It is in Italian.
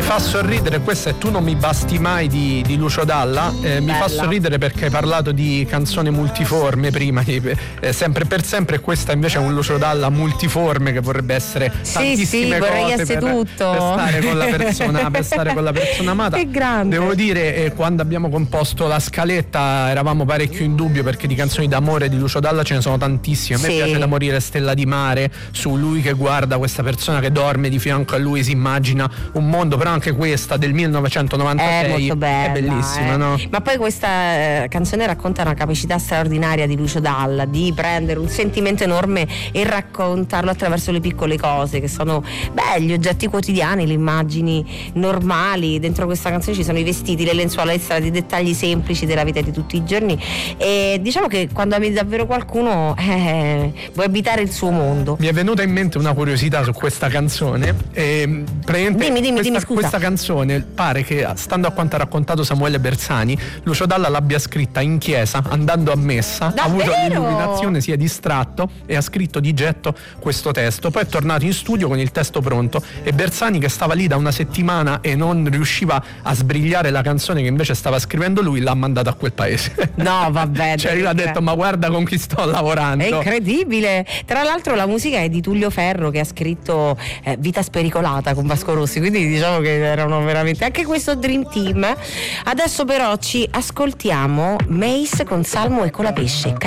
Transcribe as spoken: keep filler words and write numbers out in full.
fa sorridere, questa è Tu non mi basti mai di, di Lucio Dalla, eh, mi fa sorridere perché hai parlato di canzone multiforme prima, eh, sempre per sempre, e questa invece è un Lucio Dalla multiforme che vorrebbe essere sì, tantissime sì, vorrei cose essere per, tutto. per stare con la persona per stare con la persona amata. Che grande. Devo dire, eh, quando abbiamo composto la scaletta eravamo parecchio in dubbio, perché di canzoni d'amore di Lucio Dalla ce ne sono tantissime. A me sì. piace Da morire Stella di mare, su lui che guarda questa persona che dorme di fianco a lui, si immagina un mondo, però anche questa del millenovecentonovantasei è molto bella, è bellissima, eh. no? Ma poi questa eh, canzone racconta una capacità straordinaria di Lucio Dalla di prendere un sentimento enorme e raccontarlo attraverso le piccole cose che sono beh, gli oggetti quotidiani, le immagini normali. Dentro questa canzone ci sono i vestiti, le lenzuola, le strade, i dettagli semplici della vita di tutti i giorni, e diciamo che quando ami davvero qualcuno eh, vuoi abitare il suo mondo. Mi è venuta in mente una curiosità su questa canzone. E, dimmi, dimmi, questa, dimmi, scusa. Questa canzone pare che, stando a quanto ha raccontato Samuele Bersani, Lucio Dalla l'abbia scritta in chiesa, andando a messa, davvero? ha avuto l'illuminazione, si è distratto e ha scritto di getto questo testo. Poi è tornato in studio con il testo pronto, e Bersani, che stava lì da una settimana e non riusciva a sbrigliare la canzone che invece stava scrivendo lui, l'ha mandata a quel paese. No, vabbè. Cioè lui ha detto: ma guarda con chi sto lavorando. È incredibile. Tra l'altro la musica è di Tullio Ferro, che ha scritto eh, Vita spericolata con Vasco Rossi, quindi diciamo che erano veramente anche questo Dream Team. Adesso però ci ascoltiamo Mace con Salmo e Colapesce.